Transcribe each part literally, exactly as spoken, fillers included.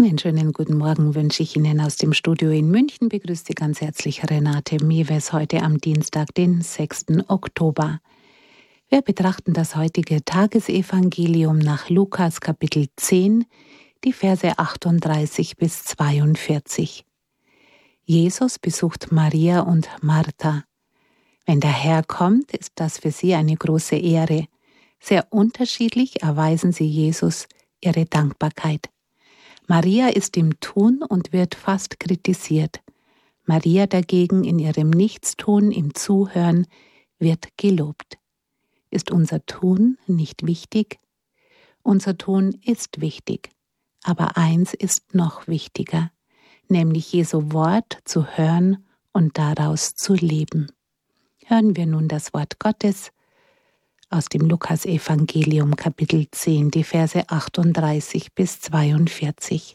Einen schönen guten Morgen wünsche ich Ihnen aus dem Studio in München. Begrüßt Sie ganz herzlich Renate Mewes heute am Dienstag, den sechsten Oktober. Wir betrachten das heutige Tagesevangelium nach Lukas Kapitel zehn, die Verse achtunddreißig bis zweiundvierzig. Jesus besucht Maria und Martha. Wenn der Herr kommt, ist das für sie eine große Ehre. Sehr unterschiedlich erweisen sie Jesus ihre Dankbarkeit. Maria ist im Tun und wird fast kritisiert. Maria dagegen in ihrem Nichtstun, im Zuhören, wird gelobt. Ist unser Tun nicht wichtig? Unser Tun ist wichtig, aber eins ist noch wichtiger, nämlich Jesu Wort zu hören und daraus zu leben. Hören wir nun das Wort Gottes aus dem Lukas-Evangelium, Kapitel zehn, die Verse achtunddreißig bis zweiundvierzig.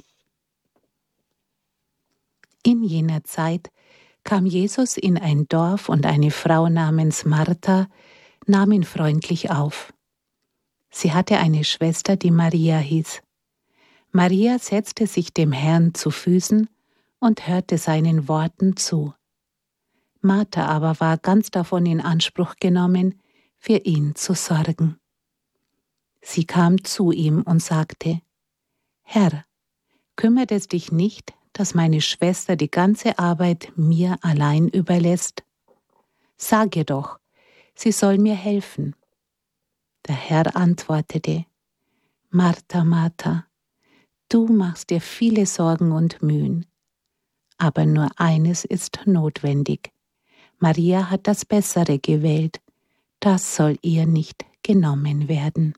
In jener Zeit kam Jesus in ein Dorf und eine Frau namens Martha nahm ihn freundlich auf. Sie hatte eine Schwester, die Maria hieß. Maria setzte sich dem Herrn zu Füßen und hörte seinen Worten zu. Martha aber war ganz davon in Anspruch genommen, für ihn zu sorgen. Sie kam zu ihm und sagte: Herr, kümmert es dich nicht, dass meine Schwester die ganze Arbeit mir allein überlässt? Sag ihr doch, sie soll mir helfen. Der Herr antwortete: Martha, Martha, du machst dir viele Sorgen und Mühen, aber nur eines ist notwendig. Maria hat das Bessere gewählt, das soll ihr nicht genommen werden.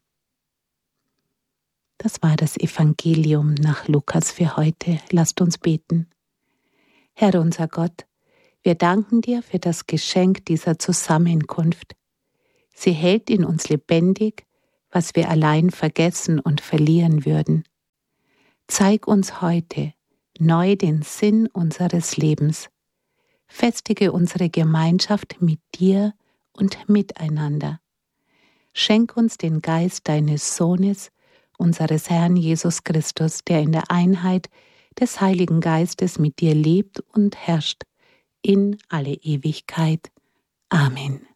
Das war das Evangelium nach Lukas für heute. Lasst uns beten. Herr unser Gott, wir danken dir für das Geschenk dieser Zusammenkunft. Sie hält in uns lebendig, was wir allein vergessen und verlieren würden. Zeig uns heute neu den Sinn unseres Lebens. Festige unsere Gemeinschaft mit dir und miteinander. Schenk uns den Geist deines Sohnes, unseres Herrn Jesus Christus, der in der Einheit des Heiligen Geistes mit dir lebt und herrscht in alle Ewigkeit. Amen.